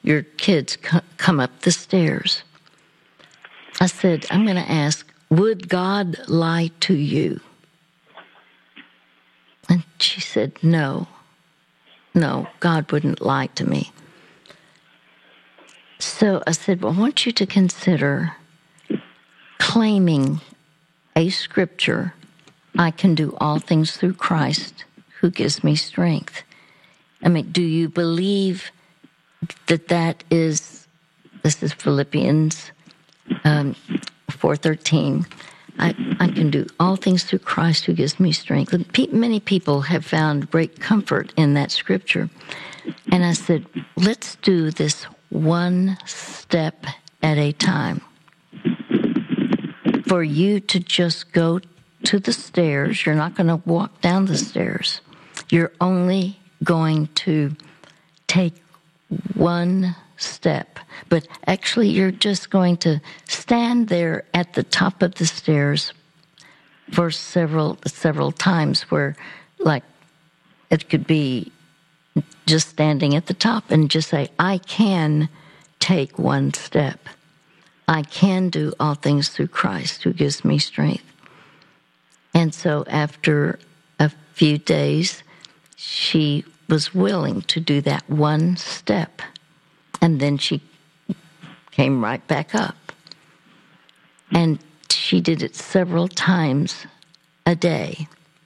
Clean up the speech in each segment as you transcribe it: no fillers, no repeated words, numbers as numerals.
your kids come up the stairs. I said, I'm going to ask, would God lie to you? And she said, no, God wouldn't lie to me. So I said, well, I want you to consider claiming a scripture, I can do all things through Christ who gives me strength. I mean, do you believe that is, this is Philippians 4:13, I can do all things through Christ who gives me strength. Many people have found great comfort in that scripture. And I said, let's do this one step at a time. For you to just go to the stairs, you're not going to walk down the stairs. You're only going to take one step. But actually, you're just going to stand there at the top of the stairs for several times where, like, it could be just standing at the top and just say, I can take one step. I can do all things through Christ who gives me strength. And so after a few days, she was willing to do that one step. And then she came right back up. And she did it several times a day.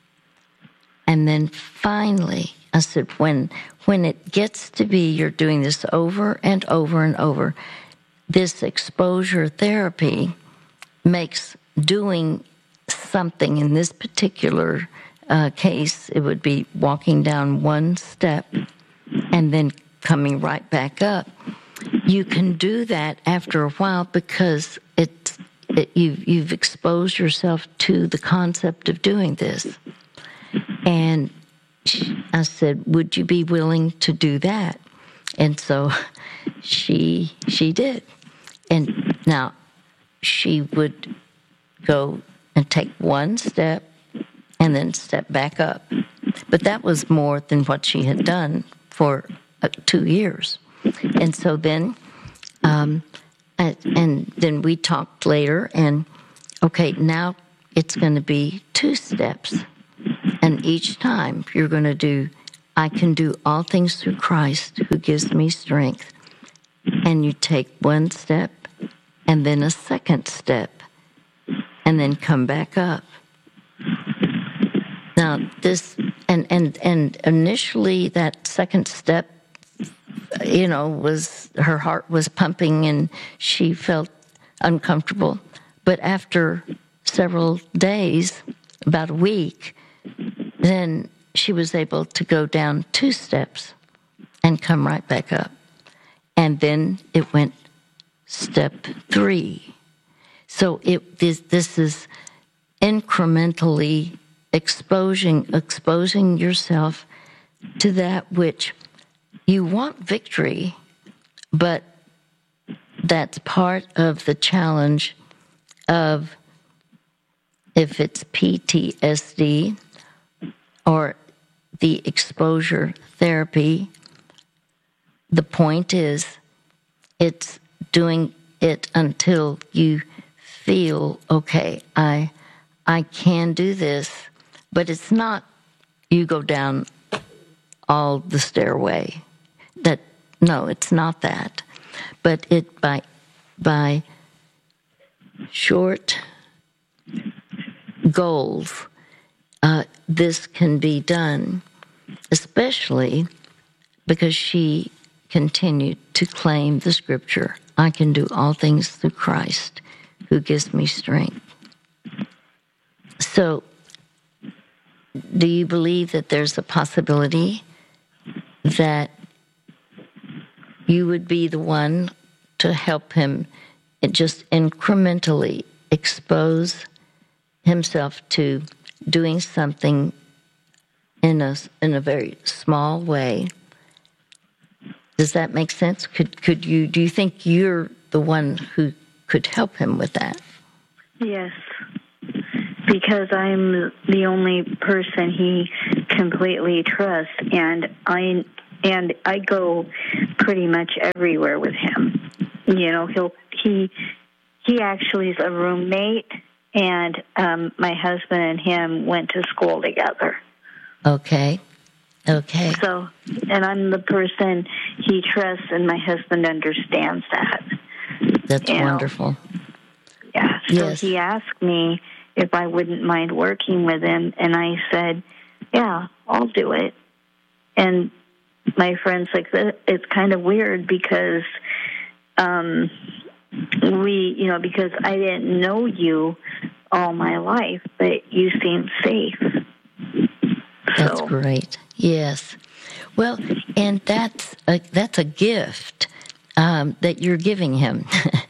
And then finally, I said, when it gets to be you're doing this over and over and over, this exposure therapy makes doing something, in this particular case, it would be walking down one step and then coming right back up. You can do that after a while because you've exposed yourself to the concept of doing this. And I said, would you be willing to do that? And so she did. And now she would go and take one step and then step back up. But that was more than what she had done for 2 years. And so then, and then we talked later, and okay, now it's going to be 2 steps. And each time you're going to do, I can do all things through Christ who gives me strength. And you take one step and then a second step and then come back up. Now this, and initially that second step, was, her heart was pumping and she felt uncomfortable. But after several days, about a week, then she was able to go down 2 steps and come right back up. And then it went step 3. So this is incrementally exposing yourself to that which you want victory, but that's part of the challenge of, if it's PTSD or the exposure therapy, the point is it's doing it until you feel, okay, I can do this, but it's not you go down all the stairway. No, it's not that. But it by short goals, this can be done, especially because she continued to claim the scripture, I can do all things through Christ who gives me strength. So, do you believe that there's a possibility that you would be the one to help him just incrementally expose himself to doing something in a very small way? Does that make sense? Do you think you're the one who could help him with that? Yes, because I'm the only person he completely trusts, and I go pretty much everywhere with him. You know, he actually is a roommate, and my husband and him went to school together. Okay. So, and I'm the person he trusts, and my husband understands that. That's wonderful. Yeah. So Yes. he asked me if I wouldn't mind working with him, and I said, yeah, I'll do it. And my friend's like, it's kind of weird because because I didn't know you all my life, but you seem safe. That's great. Yes. Well, and that's a gift that you're giving him.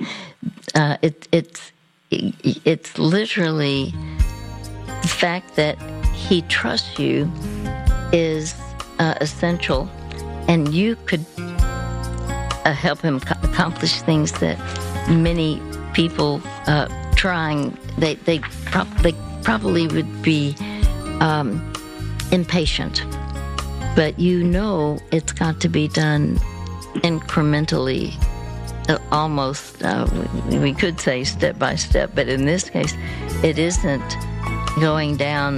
It's literally the fact that he trusts you is essential, and you could help him accomplish things that many people trying they probably would be impatient, but you know it's got to be done incrementally, almost we could say step by step, but in this case it isn't going down.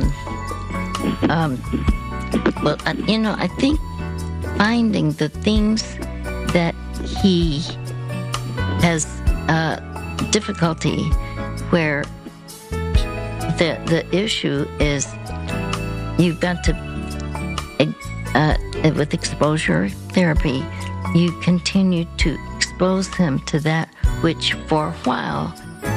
I think finding the things that he has difficulty, where the issue is you've got to, with exposure therapy, you continue to expose him to that which for a while.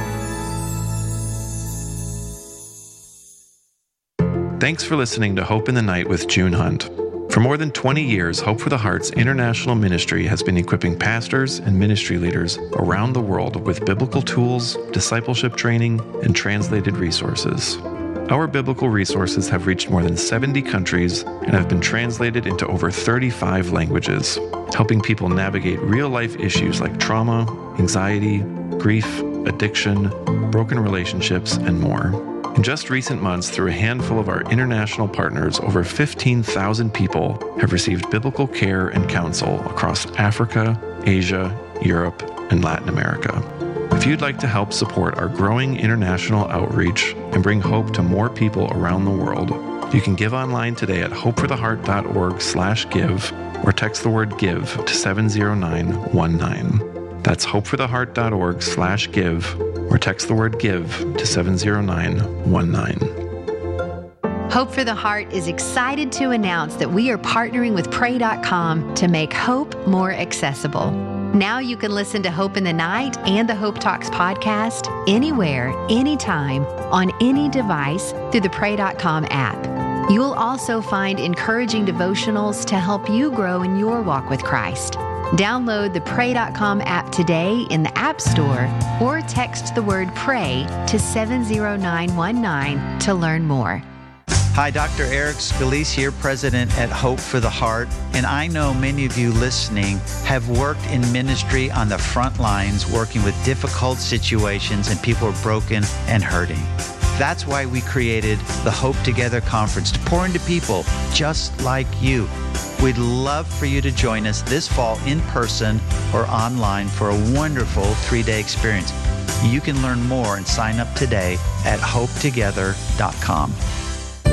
Thanks for listening to Hope in the Night with June Hunt. For more than 20 years, Hope for the Heart's international ministry has been equipping pastors and ministry leaders around the world with biblical tools, discipleship training, and translated resources. Our biblical resources have reached more than 70 countries and have been translated into over 35 languages, helping people navigate real-life issues like trauma, anxiety, grief, addiction, broken relationships, and more. In just recent months, through a handful of our international partners, over 15,000 people have received biblical care and counsel across Africa, Asia, Europe, and Latin America. If you'd like to help support our growing international outreach and bring hope to more people around the world, you can give online today at hopefortheheart.org/give or text the word GIVE to 70919. That's hopefortheheart.org/give or text the word GIVE to 70919. Hope for the Heart is excited to announce that we are partnering with Pray.com to make hope more accessible. Now you can listen to Hope in the Night and the Hope Talks podcast anywhere, anytime, on any device through the Pray.com app. You will also find encouraging devotionals to help you grow in your walk with Christ. Download the Pray.com app today in the App Store or text the word PRAY to 70919 to learn more. Hi, Dr. Eric Scalise here, President at Hope for the Heart. And I know many of you listening have worked in ministry on the front lines, working with difficult situations and people are broken and hurting. That's why we created the Hope Together Conference, to pour into people just like you. We'd love for you to join us this fall in person or online for a wonderful 3-day experience. You can learn more and sign up today at hopetogether.com.